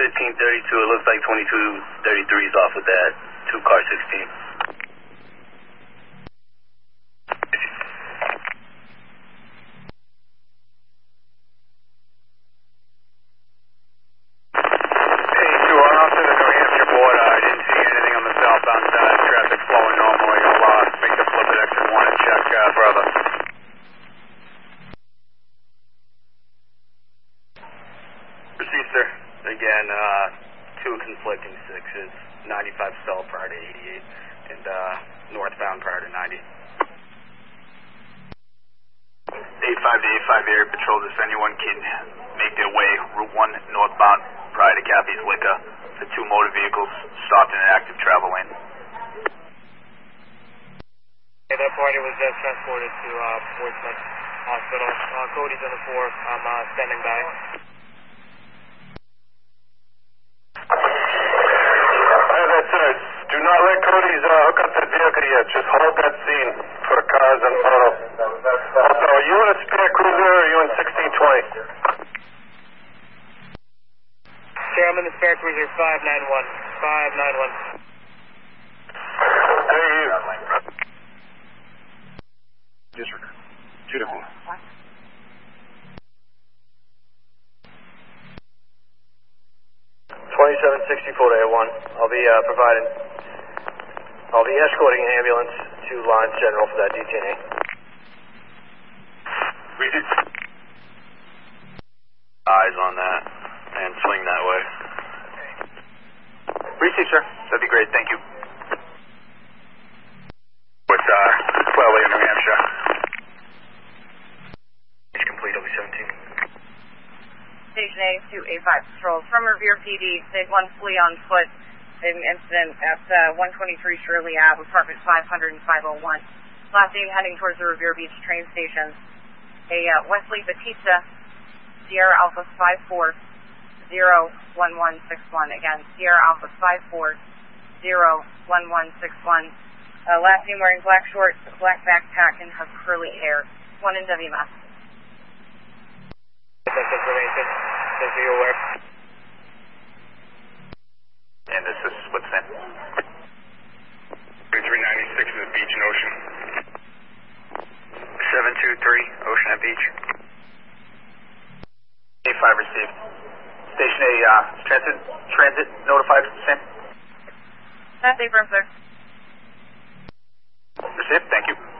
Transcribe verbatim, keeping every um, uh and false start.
fifteen thirty-two, it looks like twenty-two thirty-three is off with that, two car sixteen. Again, uh, two conflicting sixes, ninety-five stall prior to eighty-eight, and uh, northbound prior to ninety. eight five to eight five area patrol, if anyone can make their way Route one northbound prior to Kathy's Liquor. The two motor vehicles stopped in an active travel lane. Okay, that party was just transported to uh, Portsmouth Hospital. Uh, Cody's on the four. I'm uh, standing by. Do not let Cody's uh, hook up that vehicle yet. Just hold that scene for the cars and auto. Also, are you in a spare cruiser or are you in sixteen twenty? Sir, I'm in the spare cruiser five nine one. five nine one. Hey, you. Disregard. Two to four. twenty-seven sixty-four to A one. I'll be uh, providing, I'll be escorting an ambulance to Lawrence General for that detainee. Regis. Eyes on that and swing that way. Receive, sir. That'd be great. Thank you. With uh, twelve A, New Hampshire. It's complete, I'll be seventeen. Station A to A five Patrol from Revere P D, Sig one flee on foot, an incident at uh, one twenty-three Shirley Avenue, apartment five hundred and five oh one. Last name heading towards the Revere Beach train station. A uh, Wesley Batista, Sierra Alpha five four zero one one six one. Again, Sierra Alpha five four zero one one six one. Uh, last name wearing black shorts, black backpack, and has curly hair. One in W M S. That's information. Just so you're aware. And this is what's in. three ninety-six is Beach and Ocean. seven two three, Ocean at Beach. A five received. Station A, uh, transit, transit notified, same. That's A firm, sir. Received, thank you.